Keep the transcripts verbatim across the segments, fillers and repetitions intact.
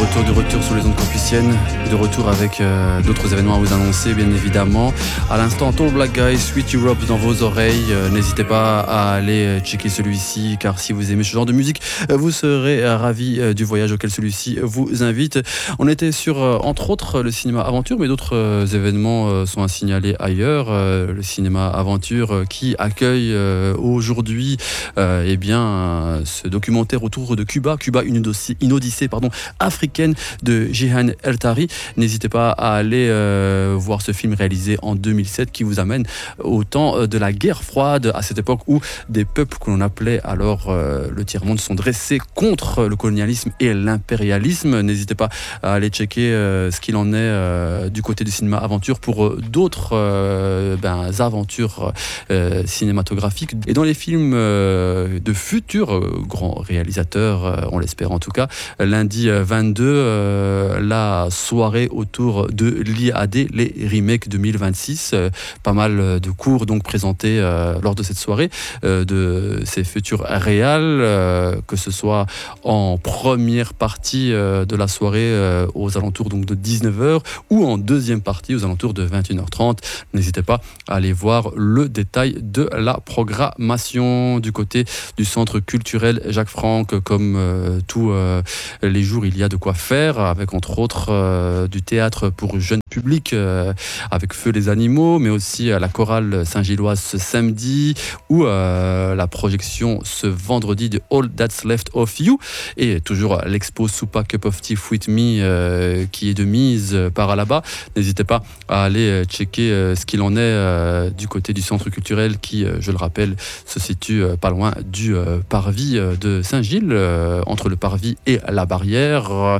retour, de retour sur les ondes campusiennes, de retour avec euh, d'autres événements à vous annoncer, bien évidemment. À l'instant, Tall Black Guy, Sweet Europe dans vos oreilles. Euh, n'hésitez pas à aller checker celui-ci, car si vous aimez ce genre de musique, euh, vous serez euh, ravis euh, du voyage auquel celui-ci vous invite. On était sur, euh, entre autres, le cinéma Aventure, mais d'autres euh, événements euh, sont à signaler ailleurs. Euh, le cinéma Aventure euh, qui accueille euh, aujourd'hui euh, eh bien, euh, ce documentaire autour de Cuba, Cuba, une, odyssée, une odyssée pardon, africaine de Jihan El-Tari. N'hésitez pas à aller euh, voir ce film réalisé en deux mille sept qui vous amène au temps de la guerre froide, à cette époque où des peuples que l'on appelait alors euh, le tiers-monde sont dressés contre le colonialisme et l'impérialisme. N'hésitez pas à aller checker euh, ce qu'il en est euh, du côté du cinéma Aventure pour euh, d'autres euh, ben, aventures euh, cinématographiques. Et dans les films euh, de futurs euh, grands réalisateurs, euh, on l'espère en tout cas, lundi vingt-deux, euh, la soirée autour de l'I A D, les remakes deux mille vingt-six. Euh, pas mal de cours donc présentés euh, lors de cette soirée euh, de ces futurs réals, euh, que ce soit en première partie euh, de la soirée euh, aux alentours donc de dix-neuf heures ou en deuxième partie aux alentours de vingt et une heures trente. N'hésitez pas à aller voir le détail de la programmation du côté du centre culturel Jacques Franck. Comme euh, tous euh, les jours, il y a de quoi faire, avec entre autres euh, du théâtre pour jeunes publics euh, avec Feu les animaux, mais aussi euh, la chorale Saint-Gilloise ce samedi, ou euh, la projection ce vendredi de All That's Left of You, et toujours l'expo Soupa Cup of Tea With Me euh, qui est de mise euh, par là-bas. N'hésitez pas à aller euh, checker euh, ce qu'il en est euh, du côté du centre culturel qui, euh, je le rappelle, se situe euh, pas loin du euh, parvis euh, de Saint-Gilles, euh, entre le parvis et la barrière. Euh,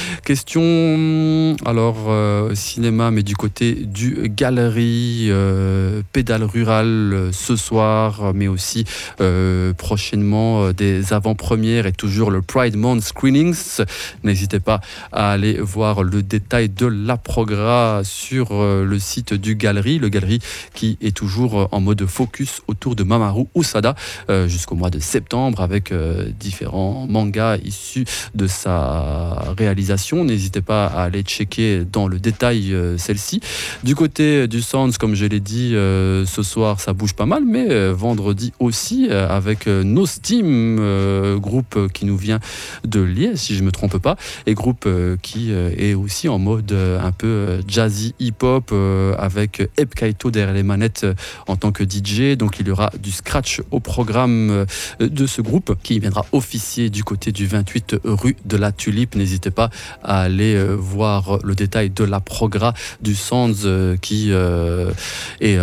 question alors euh, cinéma, mais du côté du Galerie, euh, Pédale Rurale euh, ce soir, mais aussi euh, prochainement euh, des avant-premières et toujours le Pride Month Screenings. N'hésitez pas à aller voir le détail de la progra sur euh, le site du Galerie, le Galerie qui est toujours euh, en mode focus autour de Mamoru Hosoda euh, jusqu'au mois de septembre, avec euh, différents mangas issus de sa réalisation. N'hésitez pas à aller checker dans le détail euh, celle-ci. Du côté du Sounds, comme je l'ai dit, euh, ce soir ça bouge pas mal, mais euh, vendredi aussi euh, avec euh, No Steam, euh, groupe qui nous vient de Liège si je me trompe pas, et groupe euh, qui euh, est aussi en mode euh, un peu euh, jazzy hip-hop euh, avec Eb Kaito derrière les manettes euh, en tant que D J. Donc il y aura du scratch au programme euh, de ce groupe qui viendra officier du côté du vingt-huit rue de la Tulipe. N'hésitez pas à aller euh, voir le détail de la progra du Sands euh, qui euh, est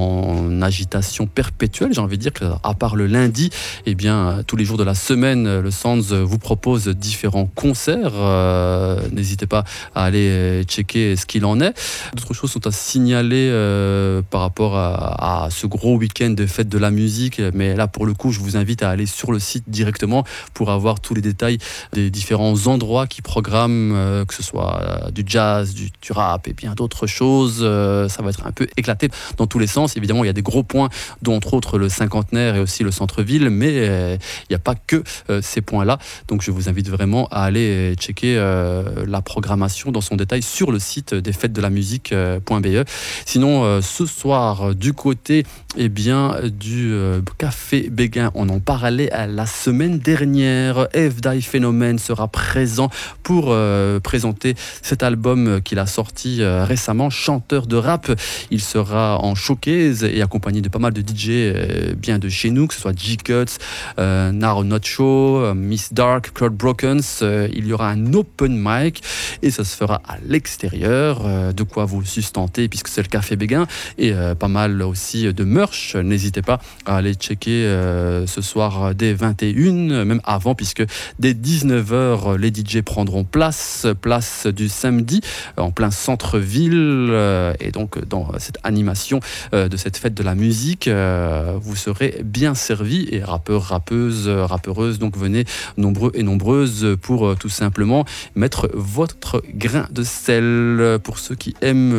en agitation perpétuelle, j'ai envie de dire, qu'à part le lundi, eh bien, tous les jours de la semaine, le Sands vous propose différents concerts. Euh, n'hésitez pas à aller checker ce qu'il en est. D'autres choses sont à signaler euh, par rapport à, à ce gros week-end de fête de la musique, mais là pour le coup je vous invite à aller sur le site directement pour avoir tous les détails des différents endroits qui programment, euh, que ce soit euh, du jazz, du, du rap et bien d'autres choses. Euh, ça va être un peu éclaté dans tous les sens. Évidemment, il y a des gros points, dont entre autres le cinquantenaire et aussi le centre-ville, mais euh, il n'y a pas que euh, ces points-là. Donc je vous invite vraiment à aller checker euh, la programmation dans son détail sur le site des fêtes de la musique.be. Sinon, euh, ce soir, du côté eh bien, du euh, Café Béguin, on en parlait la semaine dernière. F Die Phénomène sera présent pour euh, présenter cet album qu'il a sorti euh, récemment, Chanteur de rap. Il sera en showcase et accompagné de pas mal de D J euh, bien de chez nous, que ce soit G-Cuts, euh, Naro Nacho, euh, Miss Dark, Kurt Brokens. Euh, il y aura un open mic et ça se fera à l'extérieur, euh, de quoi vous sustenter puisque c'est le Café Béguin, et euh, pas mal aussi de merch. N'hésitez pas à aller checker euh, ce soir dès vingt et une, même avant, puisque dès dix-neuf heures les D J prendront place, place du samedi en plein centre-ville, euh, et donc dans cette animation euh, de cette fête de la musique, euh, vous serez bien servis, et rappeurs, rappeuses, rappeureuses, donc venez nombreux et nombreuses pour euh, tout simplement mettre votre grain de sel. Pour ceux qui aiment le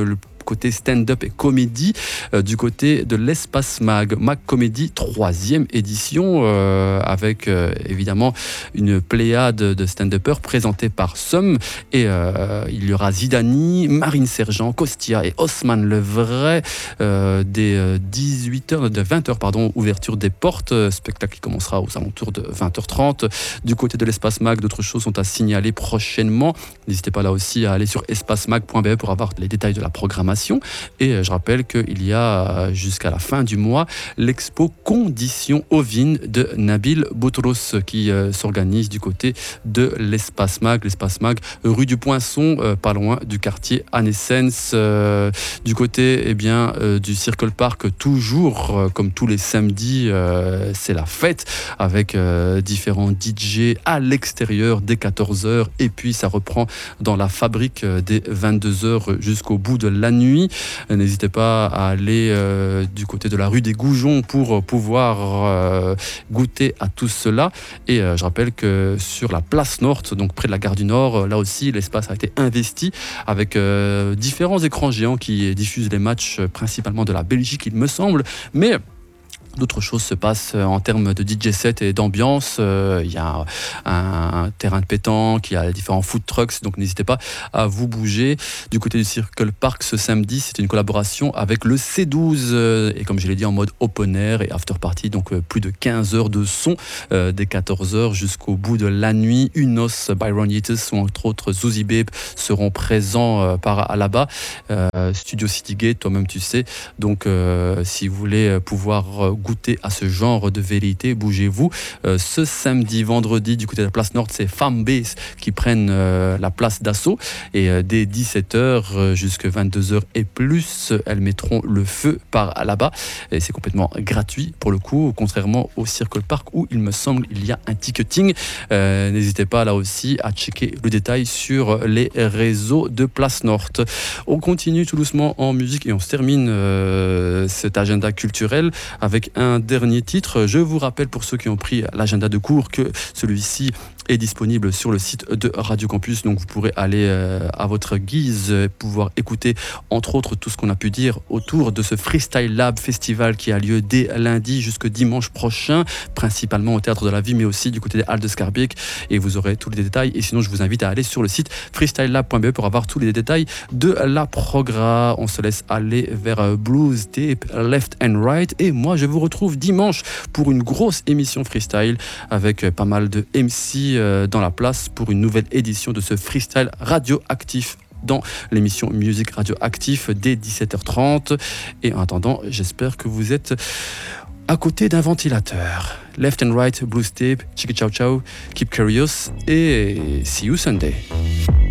côté stand-up et comédie, euh, du côté de l'Espace Mag. Mag Comédie, troisième édition, euh, avec euh, évidemment une pléiade de stand-uppers présentés par Somme. Et euh, il y aura Zidani, Marine Sergent, Costia et Osman Le Vrai, euh, des dix-huit heures, de vingt heures, pardon, ouverture des portes. Spectacle qui commencera aux alentours de vingt heures trente. Du côté de l'Espace Mag, d'autres choses sont à signaler prochainement. N'hésitez pas là aussi à aller sur espacemag point b e pour avoir les détails de la programmation. Et je rappelle qu'il y a jusqu'à la fin du mois l'expo Conditions Ovine de Nabil Boutros qui euh, s'organise du côté de l'Espace Mag. L'Espace Mag, rue du Poinçon, euh, pas loin du quartier Anessens. Euh, du côté eh bien, euh, du Circle Park, toujours euh, comme tous les samedis, euh, c'est la fête avec euh, différents D J à l'extérieur dès quatorze heures et puis ça reprend dans la fabrique euh, dès vingt-deux heures jusqu'au bout de la nuit. Euh, n'hésitez pas à aller euh, du côté de la rue des Goujoncs pour pouvoir euh, goûter à tout cela. Et euh, je rappelle que sur la place Nord, donc près de la gare du Nord, là aussi l'espace a été investi avec euh, différents écrans géants qui diffusent les matchs euh, principalement de la Belgique, il me semble, mais d'autres choses se passent en termes de D J set et d'ambiance. Euh, il y a un, un terrain de pétanque, il y a différents food trucks, donc n'hésitez pas à vous bouger. Du côté du Circle Park, ce samedi, c'est une collaboration avec le C douze, euh, et comme je l'ai dit, en mode open air et after party, donc euh, plus de quinze heures de son, euh, dès quatorze heures jusqu'au bout de la nuit. Unos, Byron Yates ou entre autres Zuzi Babe seront présents euh, par là-bas. Euh, Studio Citygate, toi-même tu sais. Donc euh, si vous voulez pouvoir euh, goûter à ce genre de vérité, bougez-vous. Euh, ce samedi, vendredi, du côté de la place Nord, c'est Fanbase qui prennent euh, la place d'assaut. Et euh, dès dix-sept heures euh, jusqu'à vingt-deux heures et plus, elles mettront le feu par là-bas. Et c'est complètement gratuit pour le coup, contrairement au Circle Park où il me semble il y a un ticketing. Euh, n'hésitez pas là aussi à checker le détail sur les réseaux de Place Nord. On continue tout doucement en musique et on se termine euh, cet agenda culturel avec un dernier titre. Je vous rappelle pour ceux qui ont pris l'agenda de cours que celui-ci est disponible sur le site de Radio Campus, donc vous pourrez aller euh, à votre guise, pouvoir écouter entre autres tout ce qu'on a pu dire autour de ce Freestyle Lab Festival qui a lieu dès lundi jusqu'au dimanche prochain, principalement au Théâtre de la Vie mais aussi du côté des Halles de Schaerbeek, et vous aurez tous les détails. Et sinon je vous invite à aller sur le site freestyle lab point b e pour avoir tous les détails de la progra. On se laisse aller vers Blues Tape Left and Right et moi je vous retrouve dimanche pour une grosse émission freestyle avec pas mal de M C dans la place pour une nouvelle édition de ce freestyle radioactif dans l'émission Musique Radioactif dès dix-sept heures trente. Et en attendant, j'espère que vous êtes à côté d'un ventilateur. Left and Right, Blues Tape, Chiki Ciao Ciao, Keep Curious et see you Sunday.